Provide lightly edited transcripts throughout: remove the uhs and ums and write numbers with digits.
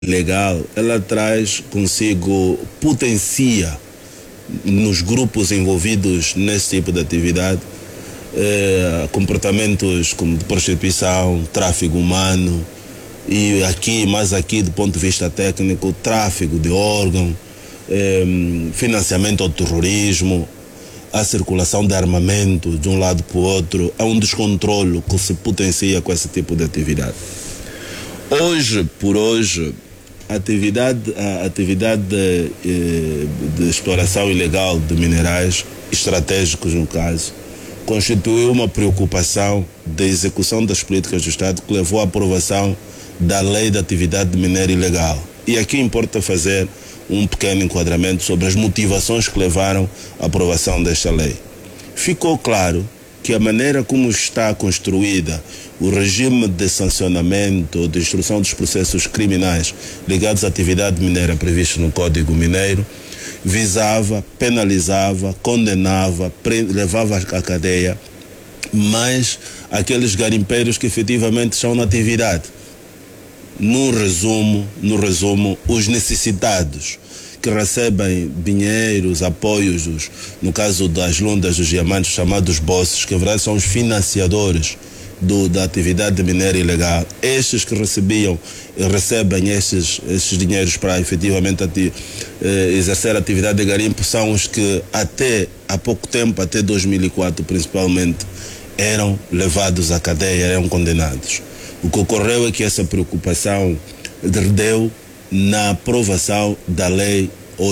legal, ela traz consigo, potencia nos grupos envolvidos nesse tipo de atividade comportamentos como de prostituição, tráfico humano e aqui do ponto de vista técnico, tráfico de órgãos, financiamento ao terrorismo, a circulação de armamento de um lado para o outro, há um descontrole que se potencia com esse tipo de atividade. Hoje por hoje, a atividade de exploração ilegal de minerais estratégicos, no caso, constituiu uma preocupação da execução das políticas do Estado que levou à aprovação da Lei de Atividade Mineira Ilegal. E aqui importa fazer um pequeno enquadramento sobre as motivações que levaram à aprovação desta lei. Ficou claro que a maneira como está construída o regime de sancionamento, de instrução dos processos criminais ligados à atividade mineira previsto no Código Mineiro, visava, penalizava, condenava, levava à cadeia, mas aqueles garimpeiros que efetivamente estão na atividade. No resumo, os necessitados que recebem dinheiros, apoios, no caso das lundas, dos diamantes, chamados bosses, que na verdade são os financiadores da atividade mineira ilegal. Estes que recebem esses dinheiros para efetivamente exercer a atividade de garimpo são os que até há pouco tempo, até 2004 principalmente, eram levados à cadeia, eram condenados. O que ocorreu é que essa preocupação deu na aprovação da Lei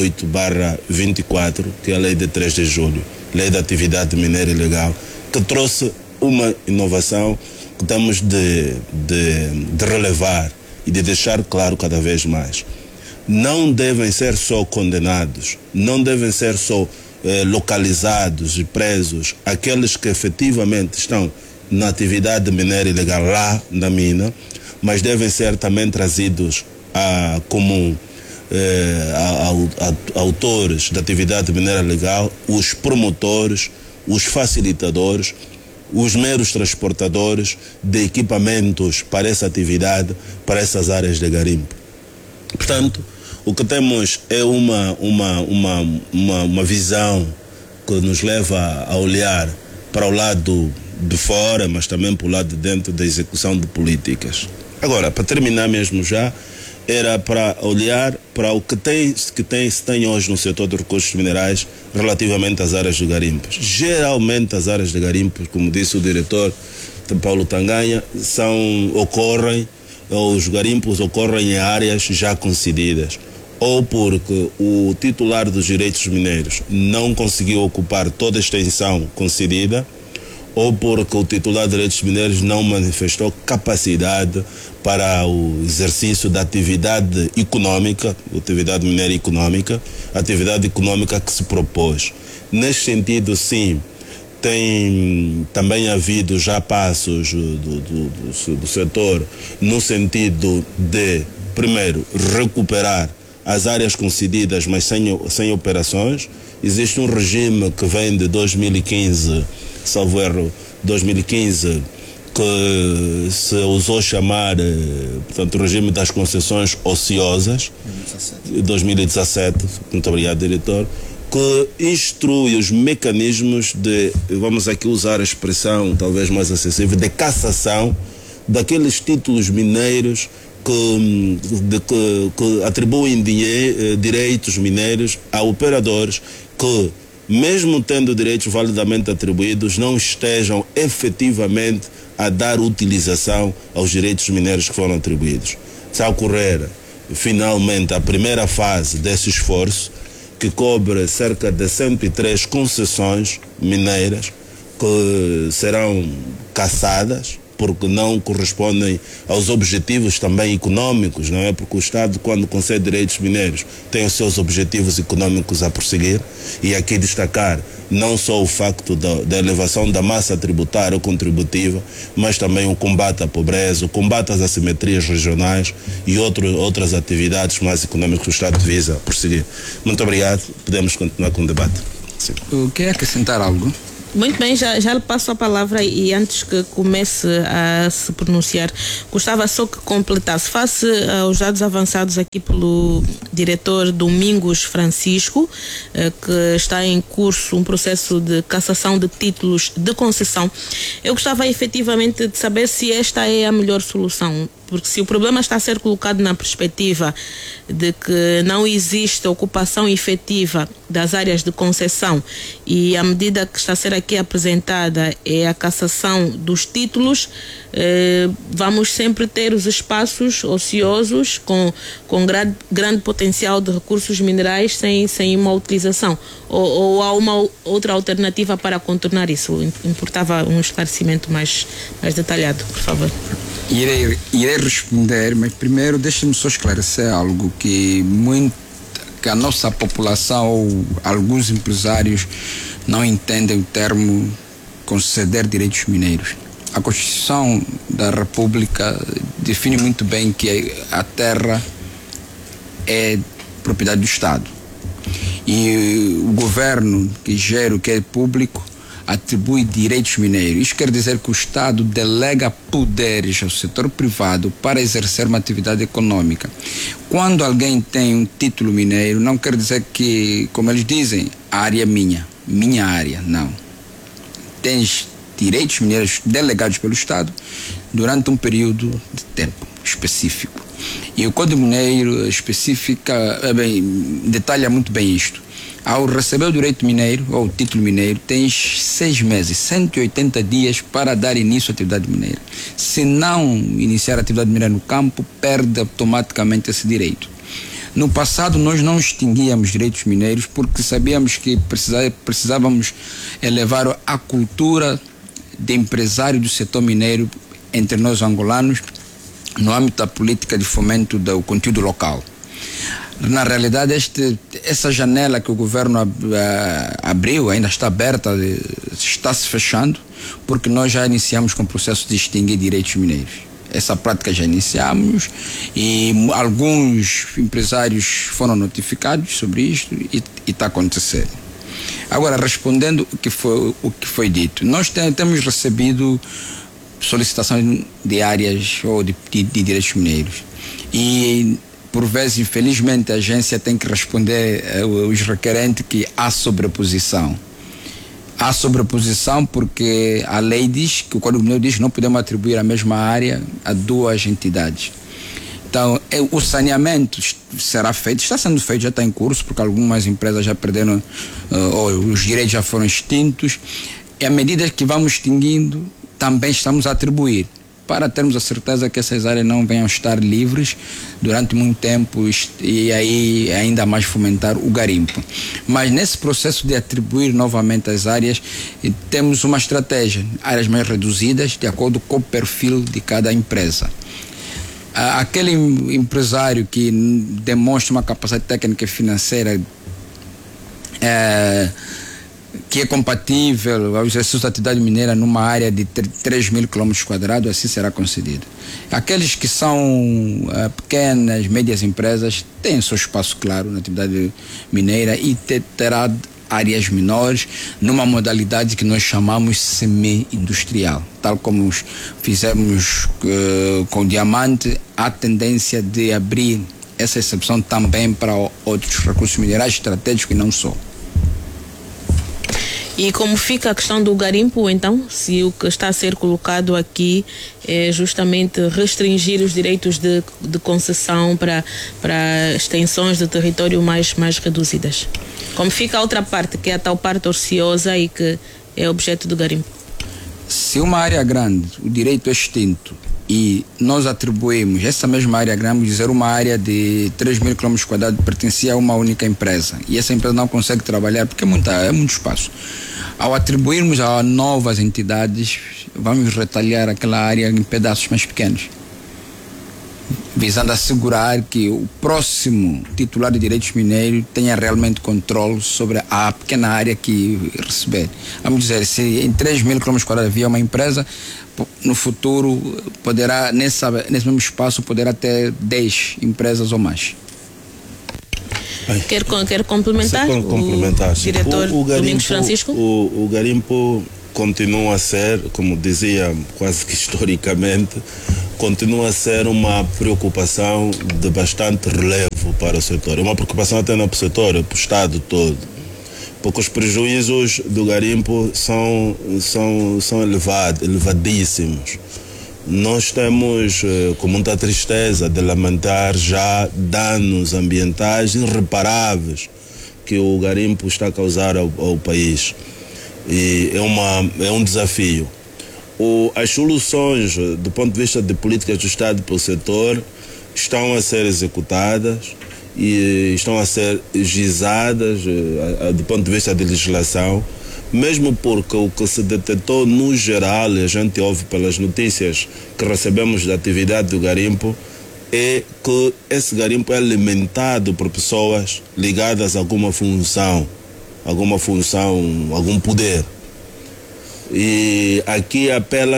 8/24, que é a Lei de 3 de julho, Lei da Atividade Mineira Ilegal, que trouxe uma inovação que temos de relevar e de deixar claro cada vez mais. Não devem ser só condenados, não devem ser só localizados e presos aqueles que efetivamente estão na atividade mineira ilegal lá na mina, mas devem ser também trazidos como autores da atividade mineira ilegal, os promotores, os facilitadores, os meros transportadores de equipamentos para essa atividade, para essas áreas de garimpo. Portanto, o que temos é uma visão que nos leva a olhar para o lado de fora, mas também para o lado de dentro da execução de políticas. Agora, para terminar mesmo já, era para olhar para o que se tem hoje no setor de recursos minerais relativamente às áreas de garimpos. Geralmente as áreas de garimpos, como disse o diretor Paulo Tanganha, os garimpos ocorrem em áreas já concedidas, ou porque o titular dos direitos mineiros não conseguiu ocupar toda a extensão concedida, ou porque o titular de direitos mineiros não manifestou capacidade para o exercício da atividade econômica, atividade mineira econômica, atividade econômica que se propôs. Neste sentido, sim, tem também havido já passos do setor no sentido de, primeiro, recuperar as áreas concedidas, mas sem operações. Existe um regime que vem de 2015, salvo erro, 2015, que se usou chamar, portanto, o regime das concessões ociosas, 2017, muito obrigado, diretor, que instrui os mecanismos de, vamos aqui usar a expressão talvez mais acessível, de cassação daqueles títulos mineiros que atribuem direitos mineiros a operadores que, mesmo tendo direitos validamente atribuídos, não estejam efetivamente a dar utilização aos direitos mineiros que foram atribuídos. Está a ocorrer, finalmente, a primeira fase desse esforço, que cobre cerca de 103 concessões mineiras que serão cassadas, porque não correspondem aos objetivos também econômicos, não é? Porque o Estado, quando concede direitos mineiros, tem os seus objetivos econômicos a prosseguir, e aqui destacar não só o facto da elevação da massa tributária ou contributiva, mas também o combate à pobreza, o combate às assimetrias regionais e outras atividades mais econômicas que o Estado visa prosseguir. Muito obrigado, podemos continuar com o debate. Sim. Quer acrescentar algo? Muito bem, já lhe passo a palavra e antes que comece a se pronunciar, gostava só que completasse, face aos dados avançados aqui pelo diretor Domingos Francisco, que está em curso um processo de cassação de títulos de concessão. Eu gostava efetivamente de saber se esta é a melhor solução, porque se o problema está a ser colocado na perspectiva de que não existe ocupação efetiva das áreas de concessão e a medida que está a ser aqui apresentada é a cassação dos títulos, vamos sempre ter os espaços ociosos com grande potencial de recursos minerais sem uma utilização. Ou há uma outra alternativa para contornar isso? Importava um esclarecimento mais detalhado, por favor. Irei responder, mas primeiro deixe-me só esclarecer algo que a nossa população ou alguns empresários não entendem o termo conceder direitos mineiros. A Constituição da República define muito bem que a terra é propriedade do Estado. E o governo que gera o que é público atribui direitos mineiros. Isso quer dizer que o Estado delega poderes ao setor privado para exercer uma atividade econômica. Quando alguém tem um título mineiro, não quer dizer que, como eles dizem, a área é minha área. Não. Tens direitos mineiros delegados pelo Estado durante um período de tempo específico. E o Código Mineiro detalha muito bem isto. Ao receber o direito mineiro, ou o título mineiro, tens 6 meses, 180 dias para dar início à atividade mineira. Se não iniciar a atividade mineira no campo, perde automaticamente esse direito. No passado, nós não extinguíamos direitos mineiros porque sabíamos que precisávamos elevar a cultura de empresário do setor mineiro entre nós angolanos no âmbito da política de fomento do conteúdo local. Na realidade, essa janela que o governo abriu, ainda está aberta, está se fechando, porque nós já iniciamos com o processo de extinguir direitos mineiros. Essa prática já iniciamos e alguns empresários foram notificados sobre isto e está acontecendo. Agora, respondendo o que foi dito, nós temos recebido solicitações de áreas ou de direitos mineiros e por vezes, infelizmente, a agência tem que responder os requerentes que há sobreposição. Há sobreposição porque a lei diz, que o Código Mineiro diz que não podemos atribuir a mesma área a duas entidades. Então, o saneamento será feito, está sendo feito, já está em curso, porque algumas empresas já perderam, os direitos já foram extintos. E à medida que vamos extinguindo, também estamos a atribuir, para termos a certeza que essas áreas não venham estar livres durante muito tempo e aí ainda mais fomentar o garimpo. Mas nesse processo de atribuir novamente as áreas, temos uma estratégia, áreas mais reduzidas, de acordo com o perfil de cada empresa. Aquele empresário que demonstra uma capacidade técnica e financeira que é compatível ao exercício da atividade mineira numa área de 3.000 km², assim será concedido. Aqueles que são pequenas, médias empresas, têm seu espaço claro na atividade mineira e terá áreas menores numa modalidade que nós chamamos semi-industrial. Tal como fizemos com o diamante, há tendência de abrir essa exceção também para outros recursos minerais estratégicos e não só. E como fica a questão do garimpo, então, se o que está a ser colocado aqui é justamente restringir os direitos de concessão para extensões de território mais reduzidas? Como fica a outra parte, que é a tal parte ociosa e que é objeto do garimpo? Se uma área grande, o direito é extinto, e nós atribuímos essa mesma área grande, vamos dizer, uma área de 3.000 km² pertencia a uma única empresa, e essa empresa não consegue trabalhar porque é muito espaço. Ao atribuirmos a novas entidades, vamos retalhar aquela área em pedaços mais pequenos, visando assegurar que o próximo titular de direitos mineiros tenha realmente controle sobre a pequena área que receber. Vamos dizer, se em 3.000 km² havia uma empresa, no futuro poderá, nesse mesmo espaço, poderá ter 10 empresas ou mais. Quer complementar? Complementar, o diretor o garimpo, Domingos Francisco? O garimpo continua a ser, como dizia quase que historicamente, continua a ser uma preocupação de bastante relevo para o setor. É uma preocupação até não para o setor, é para o Estado todo. Porque os prejuízos do garimpo são elevadíssimos. Nós temos, com muita tristeza, de lamentar já danos ambientais irreparáveis que o garimpo está a causar ao país. E é um desafio. As soluções, do ponto de vista de políticas do Estado para o setor, estão a ser executadas e estão a ser gizadas do ponto de vista de legislação, mesmo porque o que se detectou no geral, e a gente ouve pelas notícias que recebemos da atividade do garimpo, é que esse garimpo é alimentado por pessoas ligadas a alguma função, algum poder. E aqui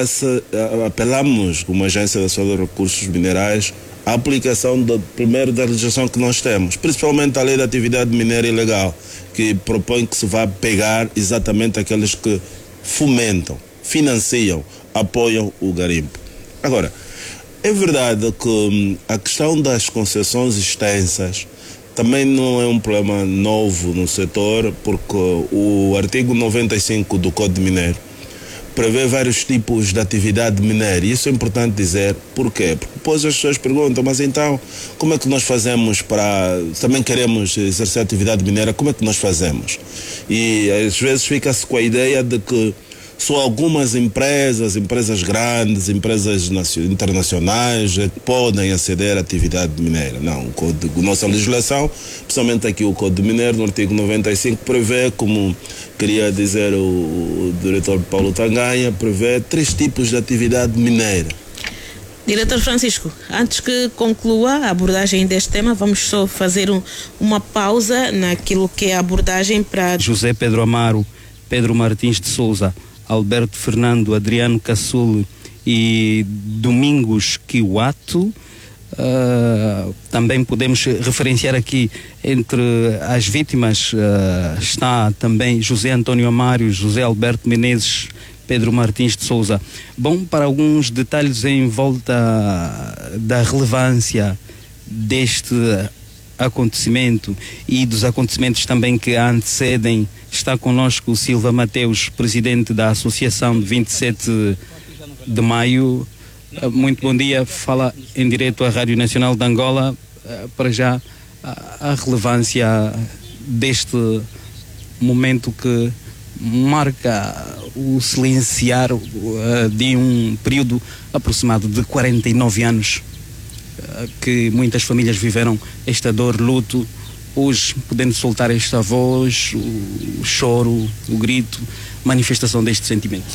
apelamos, como Agência Nacional de Recursos Minerais, à aplicação primeiro da legislação que nós temos, principalmente a lei da atividade mineira ilegal, que propõe que se vá pegar exatamente aqueles que fomentam, financiam, apoiam o garimpo. Agora, é verdade que a questão das concessões extensas também não é um problema novo no setor, porque o artigo 95 do Código Mineiro prevê vários tipos de atividade mineira. E isso é importante dizer. Por quê? Porque depois as pessoas perguntam, mas então, como é que nós fazemos para... Também queremos exercer atividade mineira, como é que nós fazemos? E às vezes fica-se com a ideia de que só algumas empresas grandes, empresas internacionais, podem aceder à atividade mineira. Não, nossa legislação, principalmente aqui o Código Mineiro, no artigo 95, prevê, como queria dizer o diretor Paulo Tanganha, prevê 3 tipos de atividade mineira. Diretor Francisco, antes que conclua a abordagem deste tema, vamos só fazer uma pausa naquilo que é a abordagem para... José Pedro Amaro, Pedro Martins de Souza, Alberto Fernando, Adriano Caçule e Domingos Kiwato. Também podemos referenciar aqui entre as vítimas está também José Antônio Amário, José Alberto Menezes, Pedro Martins de Souza. Bom, para alguns detalhes em volta da relevância deste acontecimento e dos acontecimentos também que a antecedem, está connosco o Silva Mateus, presidente da Associação de 27 de Maio. Muito bom dia, fala em direto à Rádio Nacional de Angola. Para já, a relevância deste momento que marca o silenciar de um período aproximado de 49 anos que muitas famílias viveram esta dor, luto, hoje podendo soltar esta voz, o choro, o grito, manifestação deste sentimento.